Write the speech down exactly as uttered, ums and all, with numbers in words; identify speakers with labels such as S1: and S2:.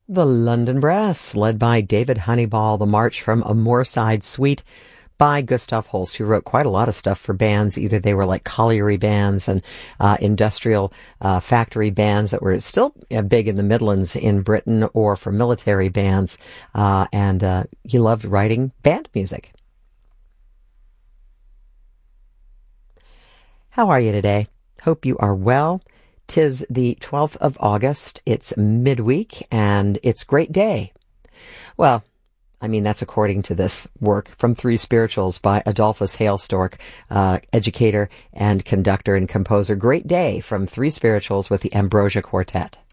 S1: The London Brass, led by David Honeyball, the March from a Moorside Suite by Gustav Holst, who wrote quite a lot of stuff for bands. Either they were like colliery bands and uh, industrial uh, factory bands that were still uh, big in the Midlands in Britain, or for military bands, uh, and uh, he loved writing band music. How are you today? Hope you are well. 'Tis the twelfth of August. It's midweek, and it's great day. Well, I mean, that's according to this work from Three Spirituals by Adolphus Hailstork, uh, educator and conductor and composer. Great day from Three Spirituals with the Ambrosia Quartet.